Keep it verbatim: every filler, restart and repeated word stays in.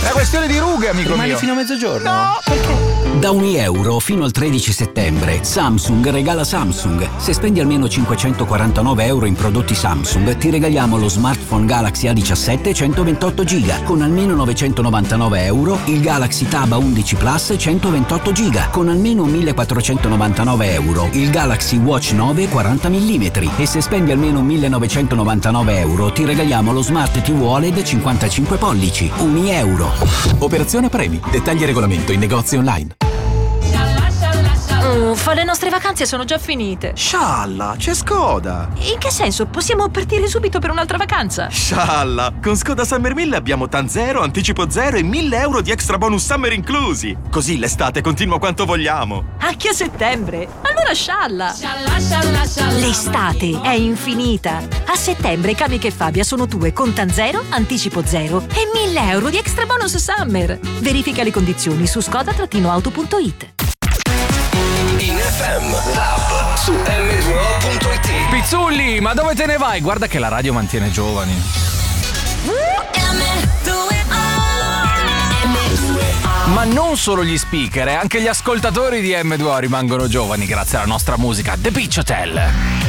È questione di rughe, amico Rimani mio. fino a mezzogiorno? No, perché? Da un euro fino al tredici settembre Samsung regala Samsung. Se spendi almeno cinquecentoquarantanove euro in prodotti Samsung ti regaliamo lo smartphone Galaxy A diciassette centoventotto giga. Con almeno novecentonovantanove euro il Galaxy Tab A undici Plus centoventotto giga. Con almeno millequattrocentonovantanove euro il Galaxy Watch nove quaranta millimetri. E se spendi almeno millenovecentonovantanove euro ti regaliamo lo Smart T V O L E D cinquantacinque pollici. Un euro. Operazione premi. Dettagli e regolamento in negozi online. Uffa, le nostre vacanze sono già finite. Scialla, c'è Skoda. In che senso? Possiamo partire subito per un'altra vacanza? Scialla, con Skoda Summer mille abbiamo TAN zero, anticipo zero e mille euro di extra bonus summer inclusi. Così l'estate continua quanto vogliamo. Anche a settembre? Allora scialla! L'estate è infinita. A settembre Kamica e Fabia sono tue con TAN zero, anticipo zero e mille euro di extra bonus summer. Verifica le condizioni su skoda auto punto it. In F M Lab su emme due o punto it. Pizzulli, ma dove te ne vai? Guarda che la radio mantiene giovani. Ma non solo gli speaker, eh, anche gli ascoltatori di emme due o rimangono giovani grazie alla nostra musica The Beach Hotel.